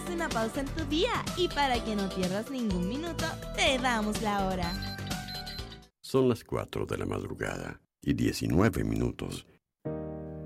Haz una pausa en tu día y para que no pierdas ningún minuto, te damos la hora. Son las 4 de la madrugada y 19 minutos.